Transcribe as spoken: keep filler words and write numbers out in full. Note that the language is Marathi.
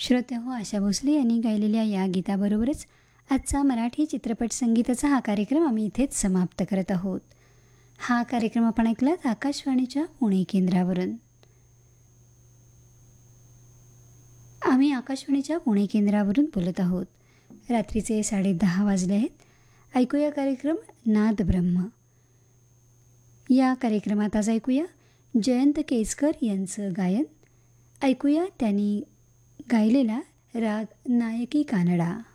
श्रोतेहो, आशा भोसले यांनी गायलेल्या या गीताबरोबरच आजचा मराठी चित्रपट संगीताचा हा कार्यक्रम आम्ही इथेच समाप्त करत आहोत. हा कार्यक्रम आपण ऐकलात आकाशवाणीच्या पुणे केंद्रावरून. आम्ही आकाशवाणीच्या पुणे केंद्रावरून बोलत आहोत. रात्रीचे साडे दहा वाजले आहेत. ऐकूया कार्यक्रम नाद ब्रह्म. या कार्यक्रमात आज ऐकूया जयंत केसकर यांचं गायन. ऐकूया त्यांनी गायलेला राग नायकी कानडा.